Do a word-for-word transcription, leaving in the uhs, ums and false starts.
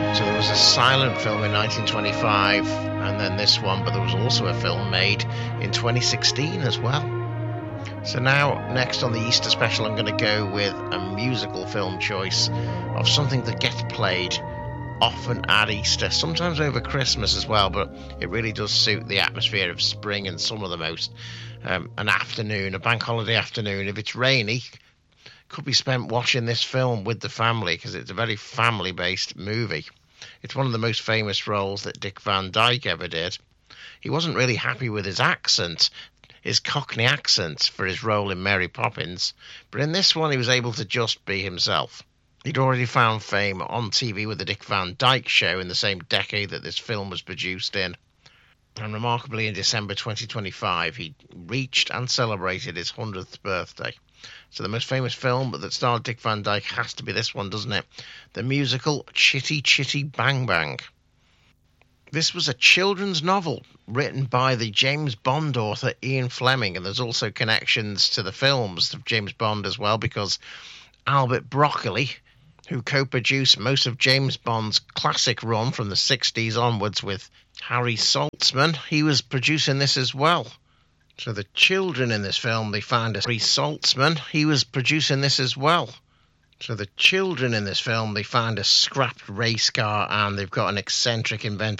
So there was a silent film in nineteen twenty-five, and then this one, but there was also a film made in twenty sixteen as well. So now, next on the Easter special, I'm going to go with a musical film choice of something that gets played often at Easter, sometimes over Christmas as well, but it really does suit the atmosphere of spring and summer the most. Um, an afternoon, a bank holiday afternoon, if it's rainy, could be spent watching this film with the family because it's a very family-based movie. It's one of the most famous roles that Dick Van Dyke ever did. He wasn't really happy with his accent, his Cockney accent for his role in Mary Poppins, but in this one he was able to just be himself. He'd already found fame on T V with the Dick Van Dyke Show in the same decade that this film was produced in. And remarkably, in December twenty twenty-five, he reached and celebrated his hundredth birthday. So the most famous film that starred Dick Van Dyke has to be this one, doesn't it? The musical Chitty Chitty Bang Bang. This was a children's novel written by the James Bond author Ian Fleming, and there's also connections to the films of James Bond as well, because Albert Broccoli, who co-produced most of James Bond's classic run from the sixties onwards with Harry Saltzman, he was producing this as well. So the children in this film, they find a Harry Saltzman, he was producing this as well. So the children in this film, they find a scrapped race car and they've got an eccentric inventor